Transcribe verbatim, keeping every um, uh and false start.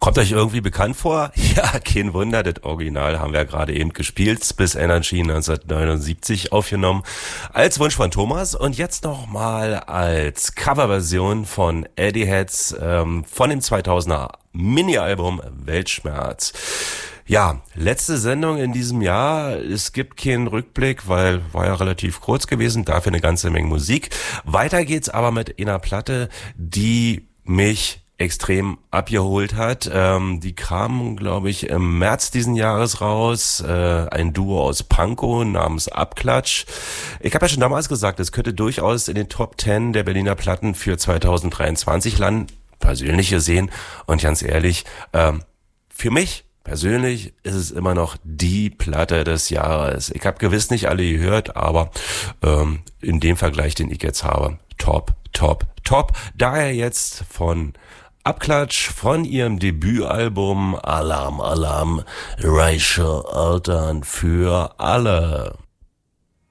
Kommt euch irgendwie bekannt vor? Ja, kein Wunder, das Original haben wir gerade eben gespielt, Spice Energy neunzehnhundertneunundsiebzig aufgenommen, als Wunsch von Thomas und jetzt nochmal als Coverversion von Eddie Heads ähm, von dem zweitausender Mini-Album Weltschmerz. Ja, letzte Sendung in diesem Jahr. Es gibt keinen Rückblick, weil war ja relativ kurz gewesen, dafür eine ganze Menge Musik. Weiter geht's aber mit einer Platte, die mich extrem abgeholt hat. Ähm, die kam, glaube ich, im März diesen Jahres raus. Äh, ein Duo aus Pankow namens Abklatsch. Ich habe ja schon damals gesagt, es könnte durchaus in den Top Ten der Berliner Platten für zweitausenddreiundzwanzig landen, persönlich gesehen. Und ganz ehrlich, ähm, für mich persönlich ist es immer noch die Platte des Jahres. Ich habe gewiss nicht alle gehört, aber ähm, in dem Vergleich, den ich jetzt habe, top, top, top. Daher jetzt von Abklatsch von ihrem Debütalbum Alarm, Alarm, Reiche Eltern für alle.